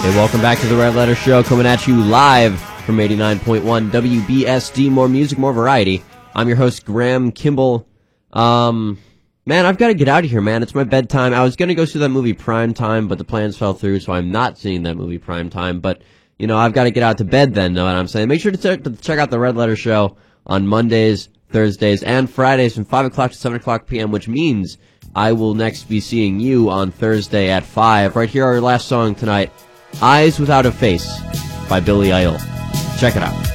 Hey, welcome back to the Red Letter Show, coming at you live from 89.1 WBSD. More music, more variety. I'm your host, Graham Kimball. Man, I've got to get out of here, man. It's my bedtime. I was going to go see that movie Primetime, but the plans fell through, so I'm not seeing that movie Primetime. But, you know, I've got to get out to bed then, know what I'm saying? Make sure to check out the Red Letter Show on Mondays, Thursdays, and Fridays from 5 o'clock to 7 o'clock p.m., which means I will next be seeing you on Thursday at 5. Right here, our last song tonight, Eyes Without a Face by Billy Idol. Check it out.